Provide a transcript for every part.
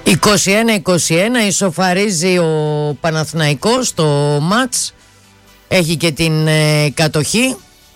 21-21 ισοφαρίζει ο Παναθηναϊκός το μάτς. Έχει και την κατοχή.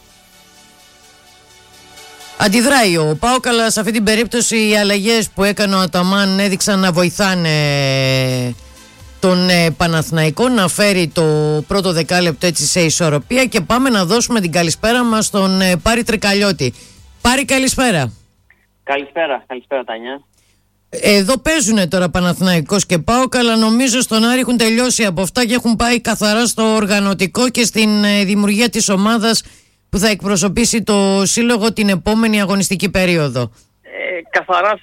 Αντιδράει ο ΠΑΟΚ, αλλά σε αυτή την περίπτωση οι αλλαγές που έκανε ο Αταμάν έδειξαν να βοηθάνε τον Παναθηναϊκό να φέρει το πρώτο δεκάλεπτο έτσι σε ισορροπία. Και πάμε να δώσουμε την καλησπέρα μας στον Πάρη Τρικαλιώτη. Πάρη, καλησπέρα. Καλησπέρα Τάνια. Εδώ παίζουν τώρα Παναθηναϊκός και ΠΑΟΚ, αλλά νομίζω στον Άρη έχουν τελειώσει από αυτά και έχουν πάει καθαρά στο οργανωτικό και στην δημιουργία της ομάδας που θα εκπροσωπήσει το σύλλογο την επόμενη αγωνιστική περίοδο. Καθαρά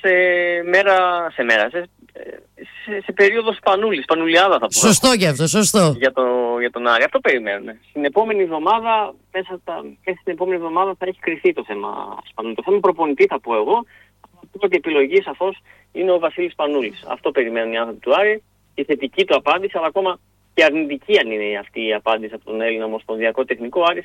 σε περίοδο Σπανουλιάδα θα πω. Σωστό και αυτό, σωστό. Για τον Άρη. Αυτό περιμένουμε. Στην επόμενη εβδομάδα, στην επόμενη εβδομάδα θα έχει κρυθεί το θέμα Σπανούλη. Το θέμα προπονητή θα πω εγώ. Η πρώτη επιλογή σαφώς είναι ο Βασίλης Σπανούλης. Αυτό περιμένουν οι άνθρωποι του Άρη. Η θετική του απάντηση, αλλά ακόμα και αρνητική αν είναι αυτή η απάντηση από τον Έλληνα Ομοσπονδιακό Τεχνικό Άρης,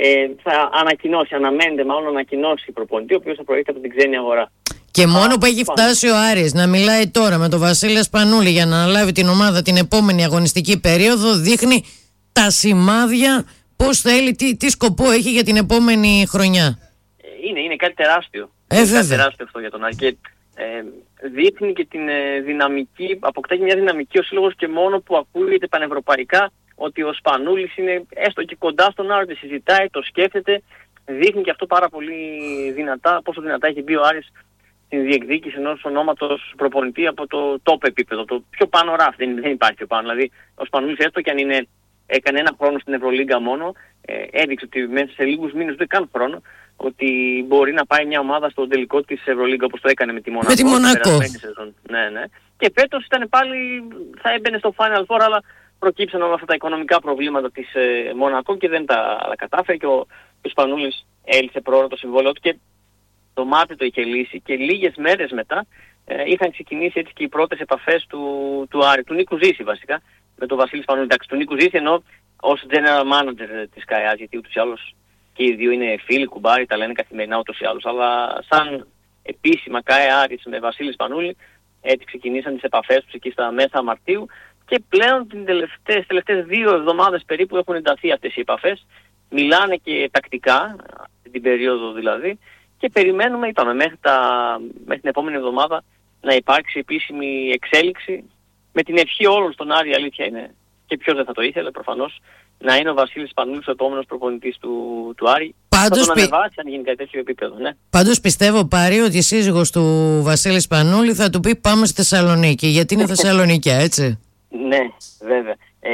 θα ανακοινώσει προπονητή, ο οποίος θα προέρχεται από την ξένη αγορά. Και μόνο που έχει φτάσει ο Άρης να μιλάει τώρα με τον Βασίλη Σπανούλη για να αναλάβει την ομάδα την επόμενη αγωνιστική περίοδο, δείχνει τα σημάδια πώς θέλει, τι σκοπό έχει για την επόμενη χρονιά. Είναι κάτι τεράστιο. Βέβαια. Τεράστιο αυτό για τον Άρη. Και δείχνει και την δυναμική, αποκτά και μια δυναμική ο σύλλογος και μόνο που ακούγεται πανευρωπαϊκά ότι ο Σπανούλης είναι έστω και κοντά στον Άρη, συζητάει, το σκέφτεται. Δείχνει και αυτό πάρα πολύ δυνατά, πόσο δυνατά έχει μπει ο Άρης στην διεκδίκηση ενός ονόματος προπονητή από το top επίπεδο, το πιο πάνω ράφ, δεν υπάρχει πιο πάνω. Δηλαδή ο Σπανούλης έστω και αν έκανε ένα χρόνο στην Ευρωλίγκα μόνο, έδειξε ότι μέσα σε λίγους μήνες, ούτε καν χρόνο, ότι μπορεί να πάει μια ομάδα στο τελικό της Ευρωλίγκα όπως το έκανε με τη Μονακό. Ναι. Και φέτος ήταν πάλι, θα έμπαινε στο Final Four, αλλά προκύψαν όλα αυτά τα οικονομικά προβλήματα της Μονακό και δεν τα κατάφερε και ο Σπανούλης έλυσε πρόωρα το συμβόλαιο του και το Μάρτιο το είχε λύσει και λίγες μέρες μετά είχαν ξεκινήσει έτσι και οι πρώτες επαφές του Άρη, του Νίκου Ζήση βασικά, με τον Βασίλη Σπανούλη. Εντάξει, του Νίκου Ζήση ενώ ως general manager της ΚΑΕΑ, γιατί ούτως ή άλλως και οι δύο είναι φίλοι, κουμπάροι, τα λένε καθημερινά ούτως ή άλλως, αλλά σαν επίσημα ΚΑΕΑ με Βασίλη Σπανούλη έτσι ξεκινήσαν τις επαφές τους εκεί στα μέσα Μαρτίου και πλέον τις τελευταίες 2 εβδομάδες περίπου έχουν ενταθεί αυτές οι επαφές, μιλάνε και τακτικά, την περίοδο δηλαδή, και περιμένουμε, είπαμε, μέχρι την επόμενη εβδομάδα να υπάρξει επίσημη εξέλιξη με την ευχή όλων στον Άρη, αλήθεια είναι, και ποιος δεν θα το ήθελε προφανώς, να είναι ο Βασίλης Σπανούλης ο επόμενος προπονητής του Άρη. Πάντως, θα τον ανεβάσει αν γίνει κάτι τέτοιο επίπεδο, ναι. Πάντως πιστεύω, Πάρη, ότι η σύζυγος του Βασίλη Σπανούλη θα του πει πάμε στη Θεσσαλονίκη, γιατί είναι Θεσσαλονικιά, έτσι. Ναι, βέβαια.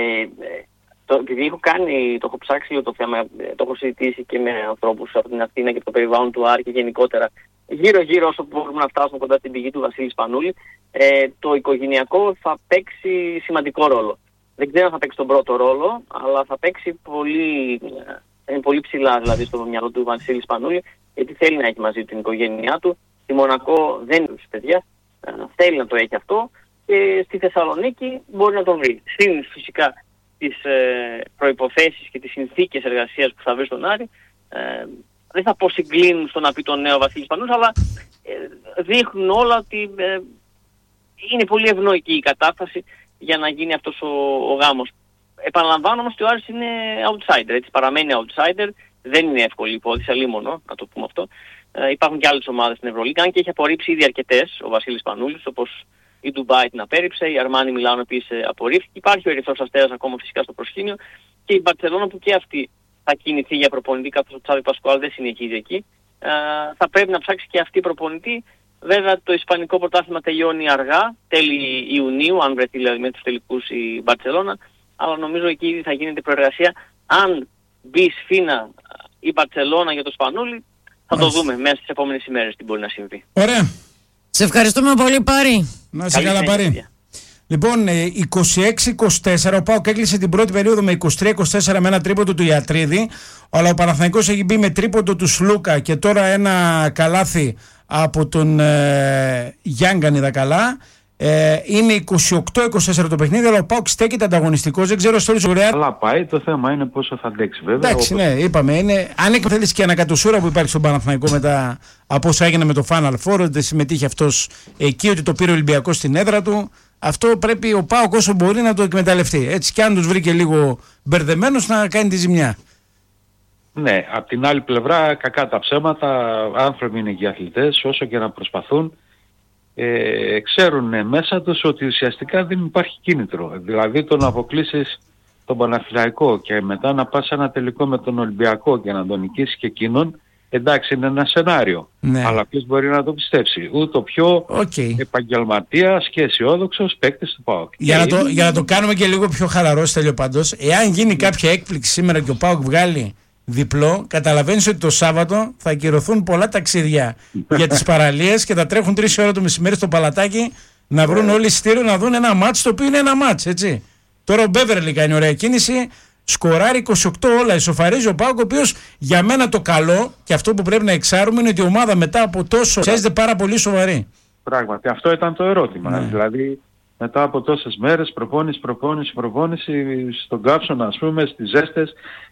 Επειδή το έχω ψάξει λίγο το θέμα, το έχω συζητήσει και με ανθρώπους από την Αθήνα και το περιβάλλον του Άρη και γενικότερα γύρω-γύρω όσο μπορούμε να φτάσουμε κοντά στην πηγή του Βασίλη Σπανούλη, το οικογενειακό θα παίξει σημαντικό ρόλο. Δεν ξέρω αν θα παίξει τον πρώτο ρόλο, αλλά θα παίξει είναι πολύ ψηλά δηλαδή στο μυαλό του Βασίλη Σπανούλη, γιατί θέλει να έχει μαζί του την οικογένειά του. Στη Μονακό δεν είναι τους παιδιά, θέλει να το έχει αυτό και στη Θεσσαλονίκη μπορεί να το βρει. Συν φυσικά τις προϋποθέσεις και τις συνθήκες εργασίας που θα βρει στον Άρη, δεν θα πω συγκλίνουν στο να πει τον νέο Βασίλη Σπανούλη, αλλά δείχνουν όλα ότι είναι πολύ ευνοϊκή η κατάσταση για να γίνει αυτός ο γάμος. Επαναλαμβάνω όμως ότι ο Άρης είναι outsider, έτσι, παραμένει outsider, δεν είναι εύκολη υπόθεση, αλίμονο, να το πούμε αυτό. Υπάρχουν και άλλες ομάδες στην Ευρωλίγκα, αν και έχει απορρίψει ήδη αρκετές ο Βασίλης Σπανούλης, όπως η Ντουμπάι την απέρριψε, η Αρμάνι Μιλάνο επίσης απορρίφθηκε. Υπάρχει ο Ερυθρός Αστέρας ακόμα φυσικά στο προσκήνιο και η Μπαρτσελόνα που και αυτή θα κινηθεί για προπονητή, καθώς ο Τσάβη Πασκουάλ δεν συνεχίζει εκεί. Θα πρέπει να ψάξει και αυτή προπονητή. Βέβαια το Ισπανικό πρωτάθλημα τελειώνει αργά, τέλη Ιουνίου, αν βρεθεί δηλαδή με τους τελικούς η Μπαρτσελόνα, αλλά νομίζω εκεί ήδη θα γίνεται προεργασία. Αν μπει σφίνα η Μπαρτσελόνα για το Σπανούλη, θα το δούμε μέσα στις επόμενες ημέρες τι μπορεί να συμβεί. Ωραία. Σε ευχαριστούμε πολύ, Πάρη. Να είσαι καλά, Πάρη. Λοιπόν, 26-24, ο ΠΑΟΚ έκλεισε την πρώτη περίοδο με 23-24 με ένα τρίποντο του Ιατρίδη, αλλά ο Παναθηναϊκός έχει μπει με τρίποντο του Σλούκα και τώρα ένα καλάθι από τον Γιάνγκαν, είδα καλά. Είναι 28-24 το παιχνίδι, αλλά ο ΠΑΟΚ στέκεται ανταγωνιστικός. Δεν ξέρω στο Ρεάλ. Αλλά πάει, το θέμα είναι πόσο θα αντέξει βέβαια. Εντάξει, ναι, είπαμε. Αν θέλει και ανακατοσούρα που υπάρχει στον Παναθηναϊκό μετά από όσα έγινε με το Final Four, ότι συμμετείχε αυτός εκεί, ότι το πήρε ο Ολυμπιακός στην έδρα του. Αυτό πρέπει ο ΠΑΟΚ όσο μπορεί να το εκμεταλλευτεί. Έτσι, κι αν τους βρήκε λίγο μπερδεμένος, να κάνει τη ζημιά. Ναι, απ' την άλλη πλευρά, κακά τα ψέματα, άνθρωποι είναι και αθλητές, όσο και να προσπαθούν, ξέρουν μέσα τους ότι ουσιαστικά δεν υπάρχει κίνητρο. Δηλαδή το να αποκλείσεις τον Παναθηναϊκό και μετά να πας ένα τελικό με τον Ολυμπιακό και να τον νικήσεις και εκείνον, εντάξει, είναι ένα σενάριο. Ναι. Αλλά ποιος μπορεί να το πιστέψει? Ούτε ο πιο επαγγελματίας και αισιόδοξος παίκτης του ΠΑΟΚ. Για να το κάνουμε και λίγο πιο χαλαρό, Στέλιο, πάντως, εάν γίνει κάποια έκπληξη σήμερα και ο ΠΑΟΚ βγάλει διπλό, καταλαβαίνεις ότι το Σάββατο θα ακυρωθούν πολλά ταξίδια για τις παραλίες και θα τρέχουν 3 ώρα το μεσημέρι στο Παλατάκι να βρουν όλοι εισιτήριο να δουν ένα μάτς, το οποίο είναι ένα μάτς, έτσι. Τώρα ο Μπέβερλι κάνει ωραία κίνηση, σκοράρει 28 όλα, ισοφαρίζει ο ΠΑΟΚ, ο οποίος για μένα το καλό και αυτό που πρέπει να εξάρουμε είναι ότι η ομάδα μετά από τόσο ξέρετε πάρα πολύ σοβαρή. Πράγματι, αυτό ήταν το ερώτημα. Ναι. Δηλαδή μετά από τόσες μέρες προπόνηση στον κάψονα, ας πούμε, στις ζέστες,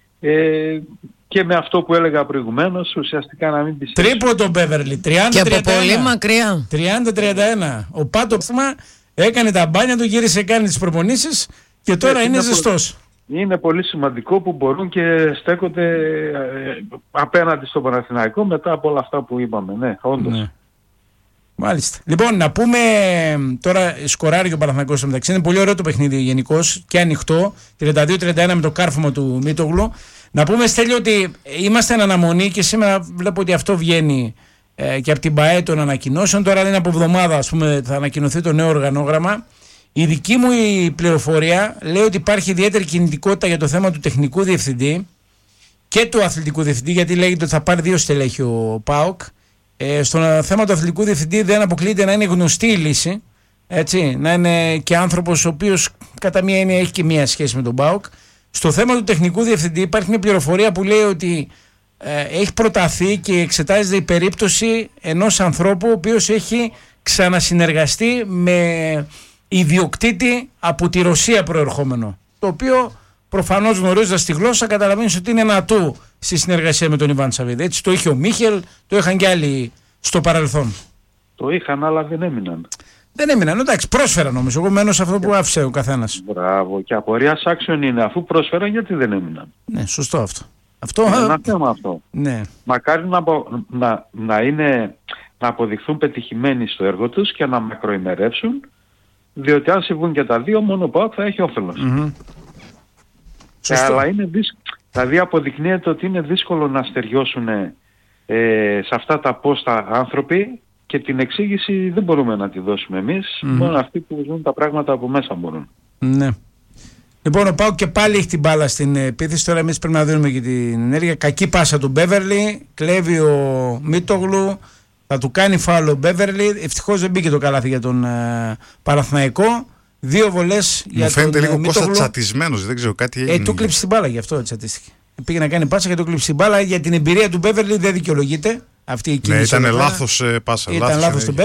και με αυτό που έλεγα προηγουμένως, ουσιαστικά να μην πιστεύω. Τρίποντο Μπέβερλι, 30-31. Και από πολύ μακριά. 30-31. Ο Πάτο έκανε τα μπάνια του, γύρισε, κάνει τις προπονήσεις και τώρα είναι ζεστός. Είναι πολύ σημαντικό που μπορούν και στέκονται απέναντι στον Παναθηναϊκό μετά από όλα αυτά που είπαμε. Ναι, όντως. Ναι. Μάλιστα. Λοιπόν, να πούμε τώρα, σκοράρει και ο Παναθηναϊκός στο μεταξύ. Είναι πολύ ωραίο το παιχνίδι γενικώς και ανοιχτό. 32-31 με το κάρφωμα του Μίτογλου. Να πούμε, Στέλιο, ότι είμαστε εν αναμονή και σήμερα βλέπω ότι αυτό βγαίνει και από την ΠΑΕ των ανακοινώσεων. Τώρα είναι από εβδομάδα, ας πούμε, θα ανακοινωθεί το νέο οργανόγραμμα. Η δική μου η πληροφορία λέει ότι υπάρχει ιδιαίτερη κινητικότητα για το θέμα του τεχνικού διευθυντή και του αθλητικού διευθυντή, γιατί λέγεται ότι θα πάρει 2 στελέχη ο ΠΑΟΚ. Στο θέμα του αθλητικού διευθυντή δεν αποκλείεται να είναι γνωστή η λύση, έτσι, να είναι και άνθρωπος ο οποίος κατά μία έννοια έχει και μία σχέση με τον ΠΑΟΚ. Στο θέμα του τεχνικού διευθυντή υπάρχει μια πληροφορία που λέει ότι έχει προταθεί και εξετάζεται η περίπτωση ενός ανθρώπου ο οποίος έχει ξανασυνεργαστεί με ιδιοκτήτη από τη Ρωσία προερχόμενο, το οποίο προφανώς γνωρίζοντας τη γλώσσα καταλαβαίνεις ότι είναι ένα ατού στη συνεργασία με τον Ιβάν Σαββίδη. Έτσι το είχε ο Μίχελ, το είχαν και άλλοι στο παρελθόν. Το είχαν, αλλά δεν έμειναν. Δεν έμειναν, εντάξει, πρόσφεραν όμως. Εγώ μένω σε αυτό που άφησε ο καθένας. Μπράβο, και απορίας άξιον είναι, αφού πρόσφεραν, γιατί δεν έμειναν. Ναι, σωστό αυτό. Είναι ένα θέμα αυτό. Ναι. Μακάρι να αποδειχθούν πετυχημένοι στο έργο τους και να μακροημερεύσουν, διότι αν συμβούν και τα δύο, μόνο ο ΠΑΟΚ θα έχει όφελος. Αλλά είναι δηλαδή αποδεικνύεται ότι είναι δύσκολο να στεριώσουν σε αυτά τα πόστα άνθρωποι και την εξήγηση δεν μπορούμε να τη δώσουμε εμείς, μόνο αυτοί που ζουν τα πράγματα από μέσα μπορούν. Ναι. Λοιπόν, ο ΠΑΟΚ και πάλι έχει την μπάλα στην επίθεση. Τώρα εμείς πρέπει να δίνουμε και την ενέργεια. Κακή πάσα του Μπέβερλι, κλέβει ο Μίτογλου, θα του κάνει φάουλ ο Μπέβερλι. Ευτυχώς δεν μπήκε το καλάθι για τον Παναθηναϊκό. 2 βολές για τον Μίτογλου. Μου φαίνεται λίγο Κώστα τσατισμένος, δεν ξέρω κάτι έγινε. Του κλείψει την μπάλα, γι' αυτό τσατίστηκε. Πήγε να κάνει πάσα και του κλείψει την μπάλα. Για την εμπειρία του Μπέβερλι δεν δικαιολογείται αυτή η κίνηση. Ναι, ήταν λάθος πάσα. Ήταν λάθος του